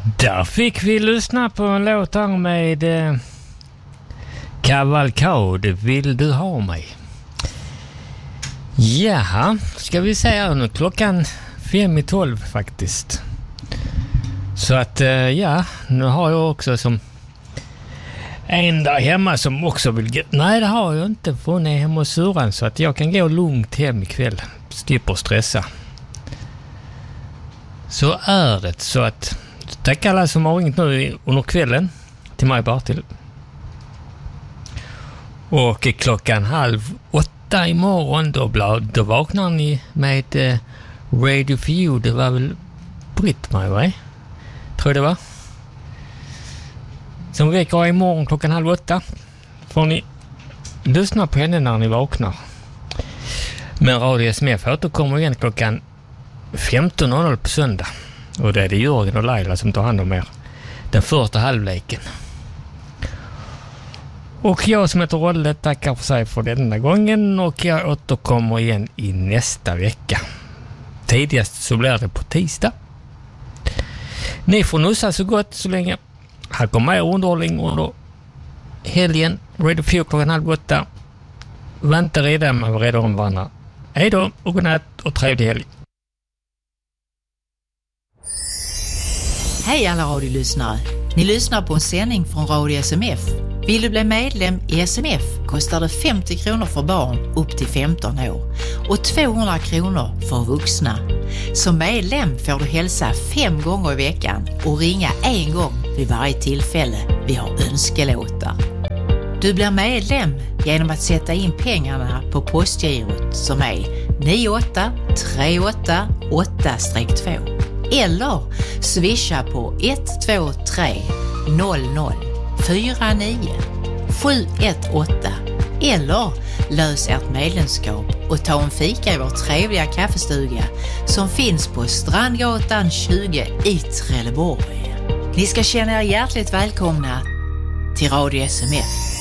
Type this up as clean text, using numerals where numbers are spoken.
Där fick vi lyssna på en låt här med Kavalkad, Vill du ha mig? Jaha, ska vi säga nu klockan 5:12 faktiskt. Så att ja, nu har jag också som en där hemma som också vill... Nej, det har jag inte, för hon är hemma hos syrran, så att jag kan gå lugnt hem ikväll. Slipper stressa. Så är det, så att tack alla som har ringt nu under kvällen till mig bara till. Och klockan 7:30 imorgon då vaknar ni med Radio for You. Det var väl Britt-Marie, va? Tror det var. Som väcker imorgon klockan 7:30 får ni lyssna på henne när ni vaknar. Men Radio SMF återkommer igen klockan 15:00 på söndag. Och det är det Jörgen och Laila som tar hand om er den första halvleken. Och jag som heter Rolle tackar för sig för denna gången, och jag återkommer igen i nästa vecka. Tidigast så blir det på tisdag. Ni får nussa så gott så länge. Här kommer mer underhållning under helgen. Radio 4 klockan 7:30. Vänta redan med redan om varandra. Hej då och godnatt och trevlig helg. Hej alla radiolyssnare. Ni lyssnar på en sändning från Radio SMF. Vill du bli medlem i SMF kostar det 50 kronor för barn upp till 15 år och 200 kronor för vuxna. Som medlem får du hälsa 5 gånger i veckan och ringa 1 gång vid varje tillfälle vi har önskelåtar. Du blir medlem genom att sätta in pengarna på postgirot som är 98388-2 eller swisha på 123 00 49 718 eller lös ert medlemskap och ta en fika i vår trevliga kaffestuga som finns på Strandgatan 20 i Trelleborg. Ni ska känna er hjärtligt välkomna till Radio SMF.